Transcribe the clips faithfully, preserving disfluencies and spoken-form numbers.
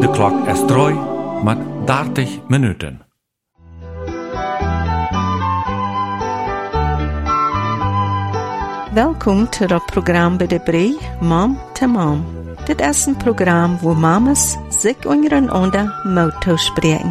De klok is drie met dertig minuten. Welkom to het programma bij de Bree, Mom to Mom. Dit is een programma waar mamas zich ondereinander mouth spreken.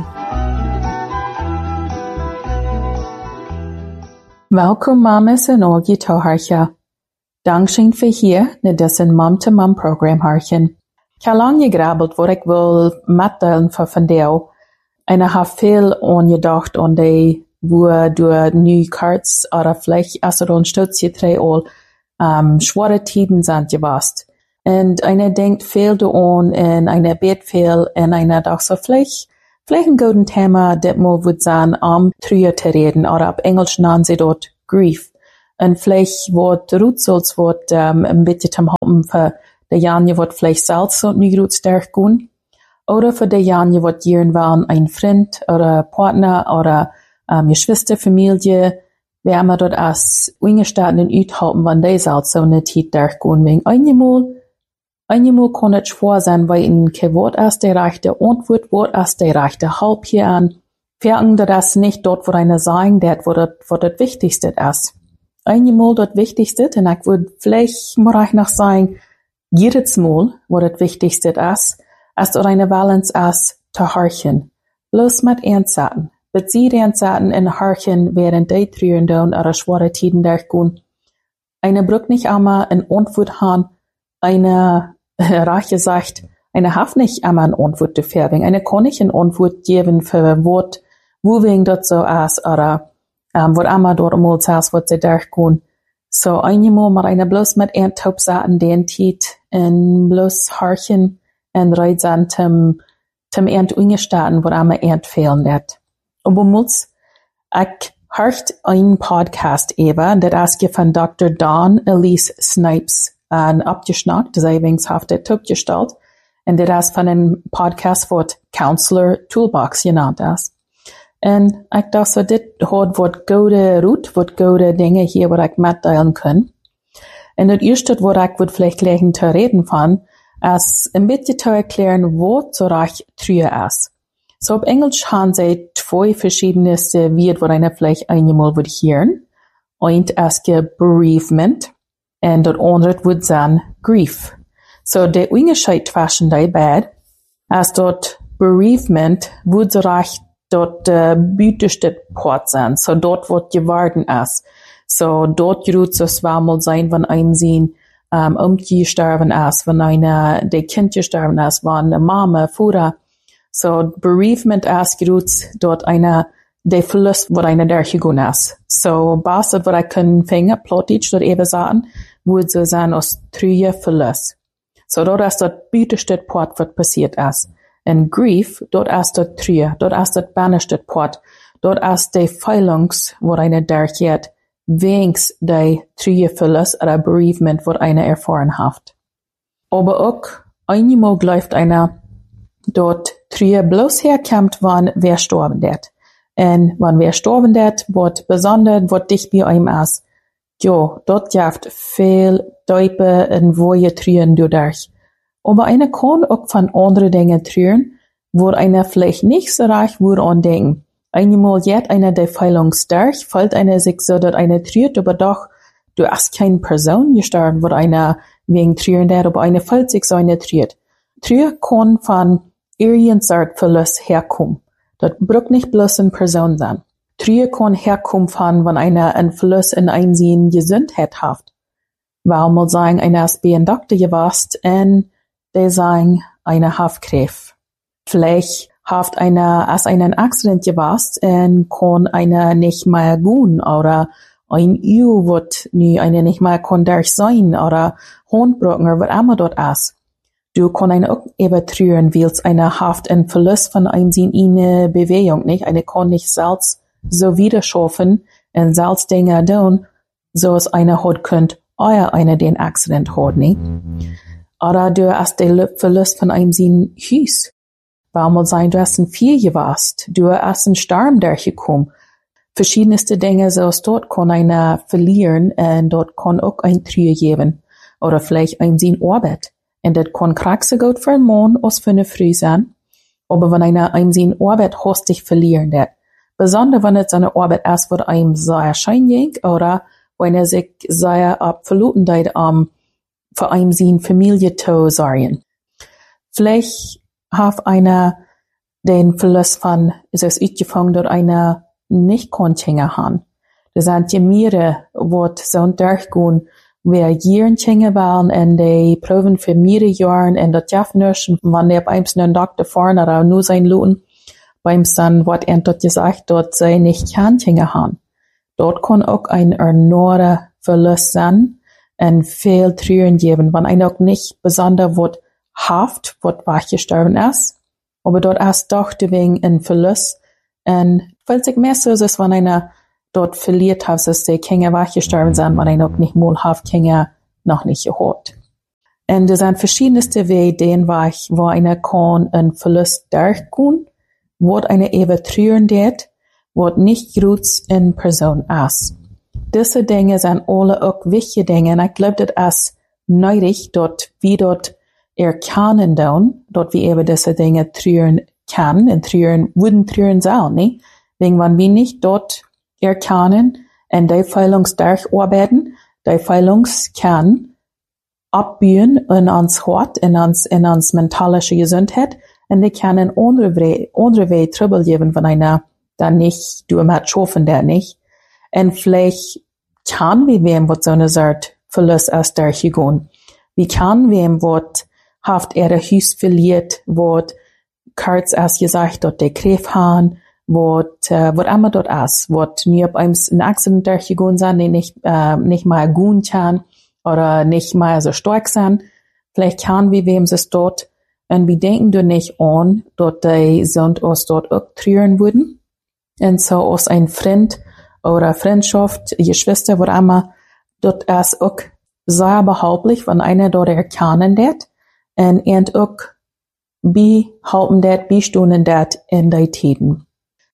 Welkom mamas en al je toehartje. Dankzij voor hier naar deze Mom to Mom program hartje. Ik heb lang gegrabbeld wat ik wil metdelen voor vandaag. En ik heb veel aangedacht aan die, wo du nu karts oder vielleicht als er ons stutz je tre al um, schwere tiden sind gewast. Und einer denkt viel daran und einer bet viel und einer dacht so, vielleicht, vielleicht ein guten Thema, das mal wird sein, am Trühe zu reden, oder auf Englisch nennen sie dort Grief. Und vielleicht wird Rutzels wird um, ein bisschen zum Haupten für die Janje wird vielleicht selbst so nicht gut stark gehen. Oder für die Janje wird jern waren ein Freund oder Partner oder um, Geschwister, Familie, wir haben dort als Ungestaten und Uthalten, wenn die selbst so eine Zeit durchgehen. Wegen einmal, einmal kann es schwer sein, weil in kein Wort ist der rechte Antwort, Wort ist der rechte Halb hier an. Verlangen das nicht dort, wo einer sagen, das, wo das, wo das Wichtigste ist. Einmal das Wichtigste, und ich würde vielleicht mal ich noch sagen, jedes Mal, wo das Wichtigste ist, ist dort eine Balance ist, zu horchen. Bloß mit Ernstsaten. Bezieht Ernstsaten in Horchen, während die Trüren down oder schwere Tiden durchgehen. Eine braucht nicht einmal eine Antwort haben, eine, Rache sagt, eine hat nicht einmal eine Antwort zu färben. Eine kann nicht eine Antwort geben für Wort, wo wegen das so ist, oder, um, was einmal dort einmal sagt, was sie durchgehen. So, einmal mal eine bloß mit Erntaubsaten den Tiet, und bloß Horchen, und Reitsaten zum, zum Ernt ungestaten, wo einmal Ernt fehlen wird. Aber muss, ich hört einen Podcast eben, das ist von Doktor Dawn Elise Snipes, an abgeschnackt, das übrigens auf der Tub gestellt, und das ist von einem Podcast, wird Counselor Toolbox genannt ist. Und ich dachte so, das hat wat gute Route, wat gute Dinge hier, was ich mitteilen kann. Und das erste, was ich würde vielleicht gleich zu reden von, ist ein bisschen zu erklären, wo so reich Trühe ist. So auf Englisch haben sie zwei verschiedene Wörter, wo einer vielleicht einmal wird hören. Eins ist Bereavement und das andere wird sein Grief. So der Unterschied zwischen die beiden ist dort Bereavement wird so reich dort äh, büteste Part sein. So dort wird geworden ist. So dort wird so zweimal sein, wenn einem sehen, um, Umki gestorben ist, wenn einer, der Kind gestorben ist, wenn eine Mama, Vater. So, Bereavement ist gerut dort einer, der Verlust, wo einer durchgegangen ist. So, bastet, wo ich können fängen, plottig dort eben sagen, würde so sein, aus Trühe Verlust. So, dort ist dort büteste Part, was passiert ist. Und Grief, dort ist dort Trühe, dort ist dort bannischte Part, dort ist die Feilungs, wo einer durchgeht, wenigstens die Trühe Verlust oder Bereavement, wo einer erfahren hat. Aber auch, einmal läuft einer, dort Trühe bloß herkommt, wann wer sterben wird. Und wann wer sterben wird, wird besonders, wird dich bei einem ist. Jo, dort gibt viel Däupe und woje Trühen durch. Aber einer kann auch von anderen Dingen trühen, wo einer vielleicht nicht so reich würde an denken. Einmal jet einer der Feilungs durch, fällt einer sich so, dass einer trüht, aber doch, du hast keine Person gestorben, wo einer wegen trühen der, aber einer fällt sich so einer trüht. Trühe kann von irgendeiner Art Verlust herkommen. Das braucht nicht bloß eine Person sein. Trühe kann herkommen von, wenn einer einen Verlust in Einsehen Gesundheit hat. Weil mal sagen, einer ist bei einem Doktor gewesen und die sagen, einer hat Krebs. Vielleicht hat einer, als einer ein Accident gewesen und kann einer nicht mehr gehen oder ein Ehe wird nie einer nicht mehr kann durch sein oder Handbrücken oder was immer dort ist. Du kannst eine auch eben trüren, weil es eine Haft und Verlust von einem in eine Bewegung, nicht? Eine kann nicht selbst so wieder schaffen und selbst Dinge tun, so es einer hat könnt, euer einer den Accident hat, nicht? Oder du hast den Verlust von einem in Hüs. Weil mal sein, du hast ein Vieh gewasst, du hast einen Sturm durchgekommen. Verschiedenste Dinge, so es dort kann einer verlieren und dort kann auch ein Trühe geben. Oder vielleicht ein in Arbeit. Und das kann kraxig gut für einen Mann als für eine Frau sein. Aber wenn einer einem seine Arbeit hastig verlieren wird, besonders wenn es seine Arbeit ist, wo einem sehr schein ging, oder wenn er sich sehr abverluten hat, um für einem seine Familie zu sorgen. Vielleicht hat einer den Verlust von, ist es uitgefangen, dass einer nicht konnte haben. Das sind die mehrere, wo so durchgehen, wer Jahren hängen waren, und die proben für mehrere Jahre, und das schaffen nicht, und wenn der beim einen Doktor fahren, oder nur sein Luten, beim dann wird er dort gesagt, dort sei nicht kann hängen haben. Dort kann auch ein enormer Verlust sein, und viel Trüren geben, wenn einer auch nicht besonders wird haft, wird weggestorben ist, aber dort ist doch wegen ein Verlust, und weil sich mehr so ist, wenn einer dort verliert hat, dass die Kinder weggestorben sind, wenn einer auch nicht mal haft Kinder noch nicht gehört. Und es sind verschiedenste Wege, den Weg, wo einer kann einen Verlust durchgehen, wo einer eben trüren wird, wo nicht gut in Person ist. Diese Dinge sind alle auch wichtige Dinge, und ich glaube, das ist nötig, dort, wie dort erkennen dann, dort wie eben diese Dinge trüren kann, und trüren, würden trüren sein, nicht? Wegen wenn wir nicht dort erkennen, und die Feilungs durcharbeiten, die Feilungs kann abbauen in uns Hort, in uns, in uns mentalische Gesundheit, und die können andere Wege, andere Wege Trouble geben, wenn einer dann nicht, du immer schaffen, der nicht. Und vielleicht kann wir wem, was so eine Art Verlust ist, durchgehen. Wie kann wem, was haft er ein Haus verliert, was kurz als gesagt, dort der Kräf haben, was, äh, was immer dort ist, was nie auf einem ein Accident durchgegangen sind, die nicht, äh, nicht mal gut kann, oder nicht mal so stark sind. Vielleicht kann wir wem es dort, und wir denken da nicht an, dort die sind uns dort auch trüren würden. Und so aus ein Freund oder Freundschaft, Geschwister, was immer, dort ist auch sehr behauptlich, wenn einer dort erkennen wird, und er auch behalten wird, bestunden wird in die Tiden.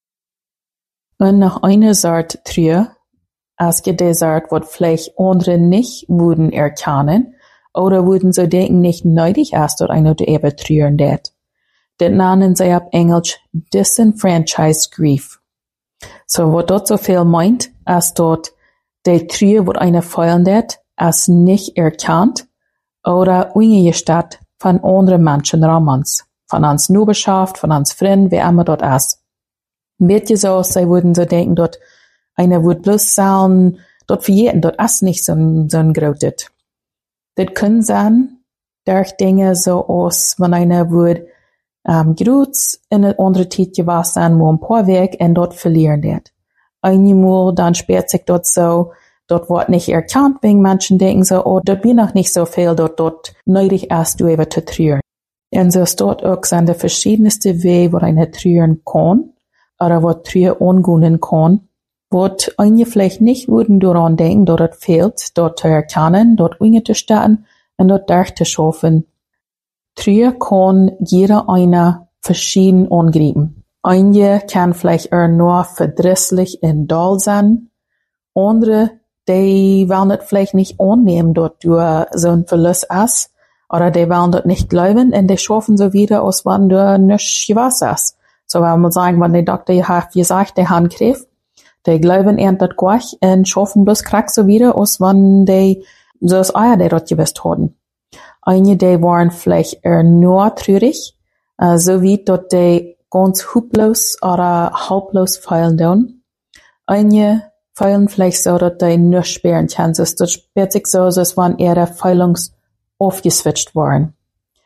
Und nach einer Sort Trühe, als die Sort, was vielleicht andere nicht würden erkennen, oder würden so denken, nicht nötig ist, dort einer zu eben trüren wird. Das nennen sie auf Englisch disenfranchised grief. So, was dort so viel meint, als dort die Trühe, was einer feiern wird, als nicht erkannt, oder ungestatt von anderen Menschen Ramans, von uns Nubeschaft, von uns Freunden, wer immer dort ist. Wird ja so, sie würden so denken, dort einer wird bloß sagen, dort für jeden, dort ist nicht so ein, so ein Grotet. Das können sein, durch Dinge so aus, wenn einer wird, ähm, grüß in eine andere Zeit gewesen sein, wo ein paar Weg und dort verlieren wird. Einmal, dann später sich dort so, dort wird nicht erkannt, wegen Menschen denken so, oh, dort bin noch nicht so viel, dort, dort nötig ist, du eben zu trüren. Und so ist dort auch sind die verschiedenste Wege, wo einer trüren kann, oder wo Trühe angehen kann, wo einige vielleicht nicht würden daran denken, dort es fehlt, dort zu erkennen, dort Dinge zu starten und dort durchzuschaffen. Trühe kann jeder einer verschieden angreifen. Einige kann vielleicht eher nur verdrießlich und doll sein, andere, die wollen das vielleicht nicht annehmen, dort du so ein Verlust ist, oder die wollen das nicht glauben, und die schaffen so wieder, als wenn du nicht gewusst hast. So, wenn man sagen, wenn der Doktor hat gesagt, der hat Krebs, die glauben eher das gleich und schaffen bloß krank so wieder, als wenn die so das Eier, die dort gewusst haben. Einige, die waren vielleicht eher nur traurig, äh, so wie dort die ganz huplos oder halblos feilen dann. Einige feilen vielleicht so, dass die nur sperren können. Das spürt sich so, als wenn ihre Feilungs aufgeswitcht waren.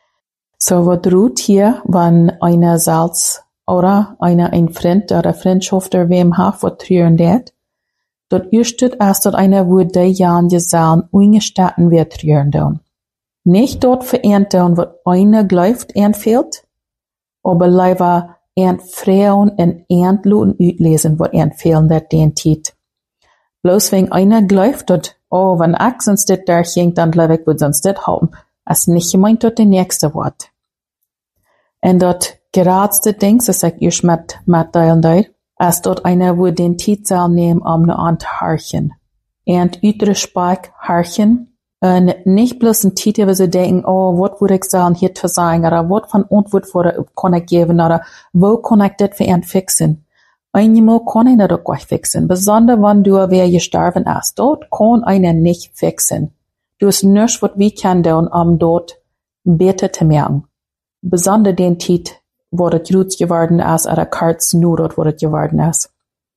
So, was droht hier, wenn einer Salz oder einer ein Freund oder Freundschaft oder wem hat, was trüren wird, dort ist es erst, dass einer wird die Jahren gesagt, ungestatten wird trüren dann. Nicht dort verernten, was einer glaubt, er fehlt, aber leider er Frauen und Erntluten utlesen, was er fehlen wird, den Tit. Bloß wenn einer glaubt, dass, oh, wenn ich sonst das durchging, dann glaube ich, wird sonst das haben, als nicht gemeint, dort der nächste Wort. Und dort geradste Dings, das sag ich mit, mit teilen dort, als dort einer würde den Titel nehmen, um ne an zu harchen. Und ütre Speik harchen, Und nicht bloß ein Titel, wo sie denken, oh, was würde ich sagen, hier zu sein, oder was von uns würde kann ich geben, oder wo kann ich das für ihn fixen? Einmal kann ich das auch nicht fixen, besonders wenn du wer gestorben ist. Dort kann einer nicht fixen. Du hast nichts, was wir können tun, um dort besser zu merken. Besonders den Titel, wo das gut geworden ist, oder kurz nur dort, wo das geworden ist.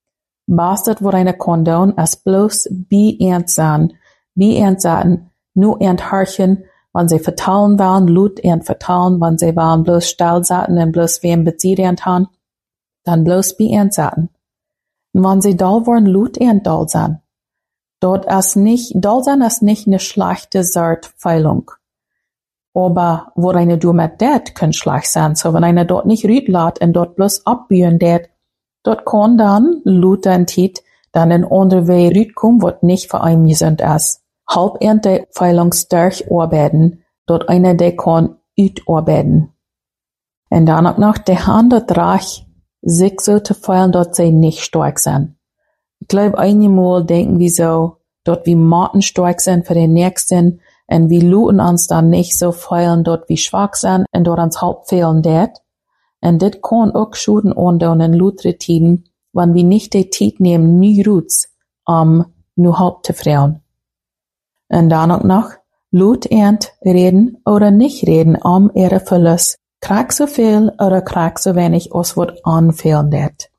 Was das, was einer kann tun, ist bloß bei ihn sein, bei ihn sein, nur enthorchen, wenn sie vertrauen waren, laut und vertrauen, wenn sie waren bloß still saßen und bloß wem beziehend haben, dann bloß bei ihnen saßen. Und wenn sie doll waren, laut und doll sein. Dort ist nicht, doll sein ist nicht eine schlechte Sortfeilung. Aber wo eine du mit det kann schlecht sein, so wenn einer dort nicht rüt lässt und dort bloß abbühen det, dort kann dann, laut den Tit, dann ein anderer Weg rüt kommen, was nicht für einen gesund ist. Halb in der Feilung stark arbeiten, dort einer, der kann utarbeiten. Und dann auch noch, der Hand dort reich, sich so zu feilen, dort sie nicht stark sind. Ich glaube, einmal denken wir so, dort wie Martin stark sind für den Nächsten, und wir luten uns dann nicht so feilen, dort wie schwach sind, und dort uns halb fehlen det. Und das kann auch schuden andauern in lutere Tiden, wenn wir nicht die Zeit nehmen, nie Roots, um nur halb zu frauen. Und dann auch noch, laut ernt reden oder nicht reden um ihre Verlust. Krieg so viel oder krieg so wenig, als wird anfehlen det.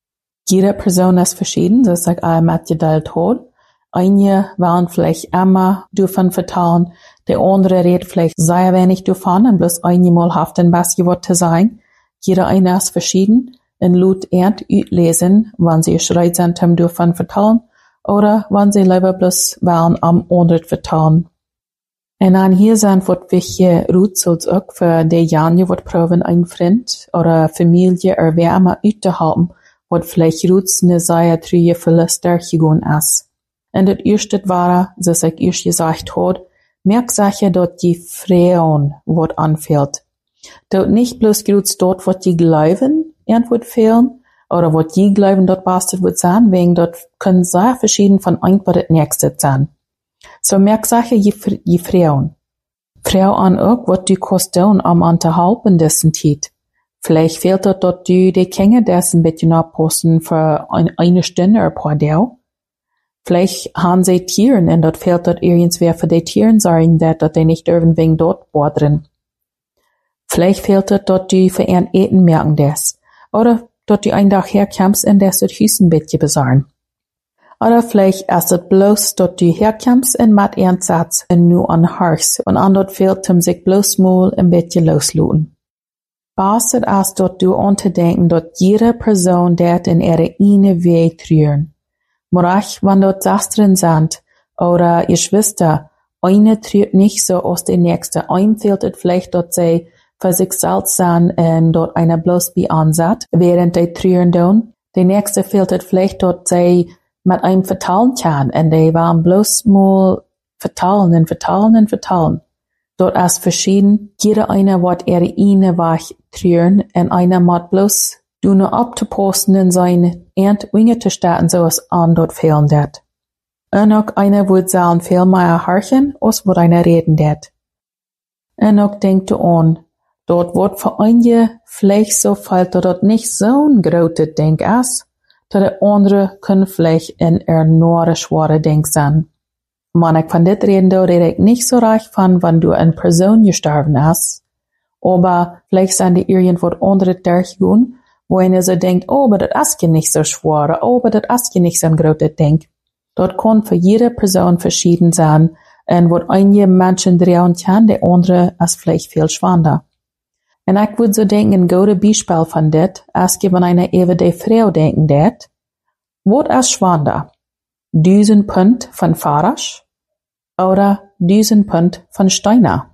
Jede Person ist verschieden, das sag ich mit geteilt hat. Einige wollen vielleicht immer davon vertrauen, der andere redet vielleicht sehr wenig davon und bloß einmal haften, was gewollt zu sein. Jeder eine ist verschieden und laut ernt lesen, wann sie schreit sind, um davon vertrauen, oder wenn sie lieber bloß wollen am anderen vertrauen. Und dann hier sind, was wichtige Rutschels auch für die Jahre, was proben, ein Freund oder Familie oder wer immer auszuhalten, was vielleicht Rutsch eine sehr trüge Verlust durchgegangen ist. Und das erste war, so ich erst gesagt habe, merk sicher, dort die Frauen, was anfällt. Dort nicht bloß Rutsch dort, was die glauben, irgendwo fehlen, oder was die glauben, dort bastet wird sein, wegen dort können sehr verschieden von ein was das nächste sein. So merk sicher, je, je Frauen. Frau an auch, was du kannst tun, am unterhalten dessen Zeit. Vielleicht fehlt dort, dort du die Kinder dessen ein bisschen abposten für ein, eine Stunde oder ein paar Tage. Vielleicht haben sie Tieren und dort fehlt dort irgendwer für die Tieren sagen, dass die nicht dürfen wegen dort bodern. Vielleicht fehlt dort, dort du für ihren Eten merken das. Oder dort du einen Tag herkommst und das dort Hüsen bisschen besorgen. Oder vielleicht ist es bloß dort du herkommst und mit ihren Satz und nur an Hars und an dort fehlt um sich bloß mal ein bisschen losluten. Bastet es dort du unterdenken, dort jede Person dort in ihre eine Weg trüren. Morach, wenn dort Sastren sind oder ihr Schwester, eine trürt nicht so aus der nächste. Einem fehlt es vielleicht dort sie für sich selbst sein und dort einer bloß wie ansat, während die trüren tun. Die nächste fehlt es vielleicht dort sie mit einem vertalen kann und die waren bloß mal vertalen und vertalen und vertalen. Dort ist verschieden, jeder einer wird ihre eine Wach trüren und einer macht bloß du nur abzuposten in seine Ernte Winge zu starten, so es an dort fehlen det. Und auch einer wird sagen, viel mehr harchen, als wird einer reden det. Und auch denkt du an, dort wird für einige vielleicht so fällt dort nicht so ein großes Denk ist, dass der andere können vielleicht in er nur ein schwerer Denk sein. Wenn ich von dit reden, da rede ich nicht so reich von, wenn du eine Person gestorben hast, aber vielleicht sind die irgendwo andere durchgegangen, wo einer so denkt, oh, aber das ist ja nicht so schwer, oh, aber das ist ja nicht so ein großes Denk. Dort kann für jede Person verschieden sein, und wo einige Menschen drehen kann, der andere ist vielleicht viel schwerer. Und ich würde so denken, ein gutes Beispiel von dit, als wenn einer über die Frau denken det, was ist schwerer? Düsen Pfund von Farasch oder Düsen Pfund von Steiner?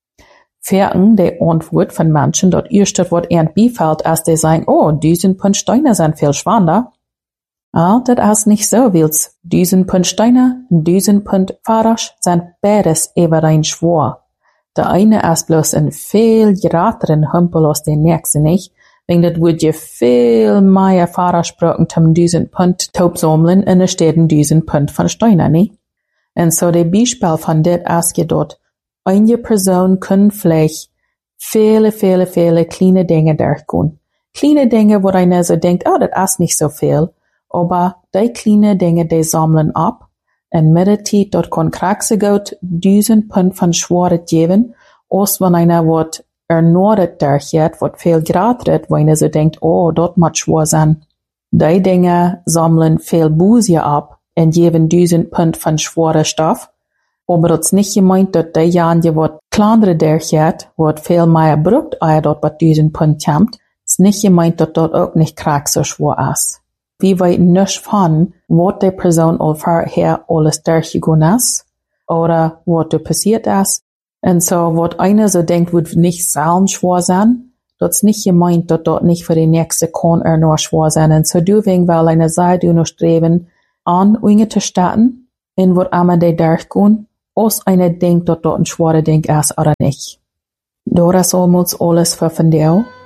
Ferken die Antwort von Menschen dort erst wird ernt bifällt, als die sagen, oh, Düsen Pfund Steiner sind viel schwerer. Ah, das ist nicht so, weil's Düsen Pfund Steiner und Düsen Pfund Farasch sind beides eberein schwer. Der eine ist bloß ein viel gerateren Hümpel als der nächste nicht, wegen das wird je viel mehr Farasch brauchen, um Düsen Pfund Taub sammeln, und es steht ein Düsen Pfund von Steiner, nicht? En so de Beispiel van dit as je dort, eine Person kann vielleicht viele, viele, viele kleine Dinge durchgehen. Kleine Dinge, wo einer so denkt, oh, das ist nicht so viel, aber die kleine Dinge, die sammeln ab, en mit der Zeit, dort kann kraxe gut duizend Pfund von Schwaret geben, als wenn einer wat ernordet durchgeht, wat viel gratis, wo einer so denkt, oh, dort muss schwer sein. Die Dinge sammeln viel Buße ab und geben duizend Pfund von schwerer Stoff, aber das ist nicht gemeint, dass die Jahre, wat kleinere durchgeht, wat viel mehr brucht, als dort bei duizend Pfund kommt, ist nicht gemeint, dass dort auch nicht krax so schwer ist. Wir wissen nicht von, was die Person vorher alles durchgegangen ist, oder was da passiert ist. Und so, was einer so denkt, wird nicht selten schwer sein, das ist nicht gemeint, dass dort nicht für die nächste kann er nur schwer sein. Und so, du wegen, weil einer sei, du noch streben, an Dinge zu starten, in was immer die durchgehen, als einer denkt, dass dort ein schwerer Ding ist oder nicht. Das ist almost alles für von dir.